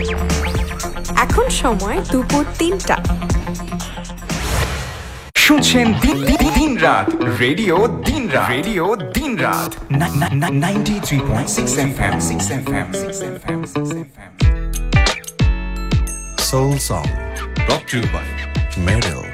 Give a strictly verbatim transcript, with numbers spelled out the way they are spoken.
এখন সময় দুপুর তিনটা। শুনছেন দিন রাত রেডিও দিন রাত রেডিও দিন রাত ninety three point six FM six FM six FM six FM Soul Song, brought to you by Meadow.